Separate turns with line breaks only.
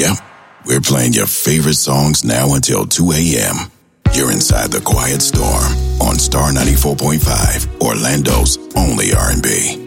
Yep, we're playing your favorite songs now until 2 a.m. You're inside the Quiet Storm on Star 94.5, Orlando's only R&B.